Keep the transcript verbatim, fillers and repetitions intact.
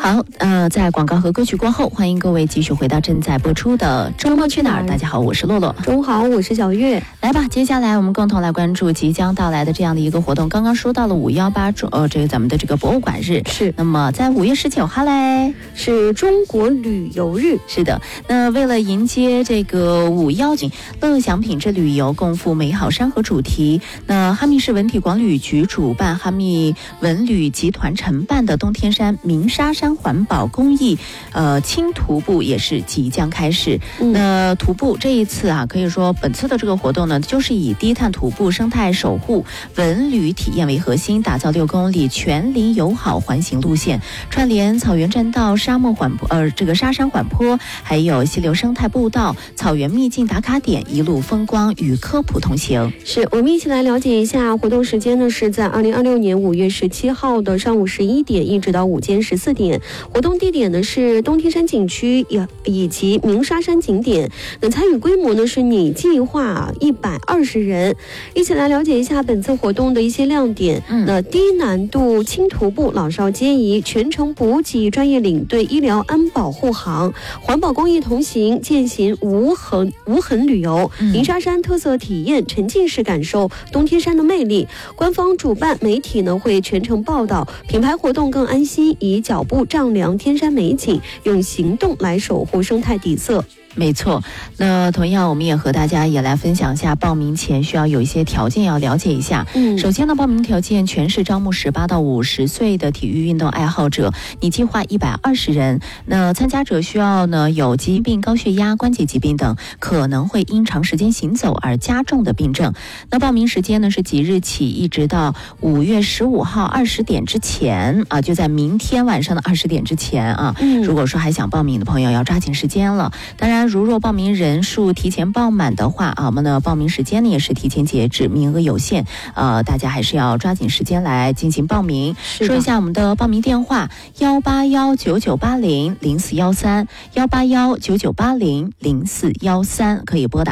好，呃，在广告和歌曲过后，欢迎各位继续回到正在播出的周末去哪儿。大家好，我是洛洛。 中午好，我是小月。 来吧，接下来我们共同来关注即将到来的这样的一个活动。刚刚说到了五幺八，呃，这个咱们的这个博物馆日是。 那么在五月十九号嘞， 是中国旅游日。 是的。那为了迎接这个五幺九，乐享品质旅游，共赴美好山河主题，那哈密市文体广旅局主办，哈密文旅集团承办的冬天山鸣沙山环保公益呃轻徒步也是即将开始。嗯、那徒步这一次啊，可以说本次的这个活动呢，就是以低碳徒步、生态守护、文旅体验为核心，打造六公里全林友好环行路线，串联草原栈道、沙漠缓坡、呃这个沙山缓坡，还有溪流生态步道、草原秘境打卡点，一路风光与科普同行。 是我们一起来了解一下活动时间呢，是在二零二六年五月十七号的上午十一点一直到午间十四点。活动地点呢是冬天山景区以以及鸣沙山景点。那参与规模呢是拟计划一百二十人。一起来了解一下本次活动的一些亮点。嗯，那低难度轻徒步，老少皆宜，全程补给，专业领队，医疗安保护航，环保公益同行，践行无痕无痕旅游，鸣沙山特色体验，沉浸式感受冬天山的魅力。官方主办，媒体呢会全程报道，品牌活动更安心，以脚步丈量天山美景，用行动来守护生态底色。 没错，那同样我们也和大家也来分享一下，报名前需要有一些条件要了解一下。嗯，首先呢，报名条件全市招募十八到五十岁的体育运动爱好者，拟计划一百二十人。那参加者需要呢有疾病、高血压、关节疾病等可能会因长时间行走而加重的病症。那报名时间呢是即日起一直到五月十五号二十点之前啊，就在明天晚上的二十点之前啊。嗯，如果说还想报名的朋友要抓紧时间了。当然，如若报名人数提前报满的话啊，我们的报名时间呢也是提前截止，名额有限，呃，大家还是要抓紧时间来进行报名。说一下我们的报名电话：幺八幺九九八零零四幺三，幺八幺九九八零零四幺三，可以拨打。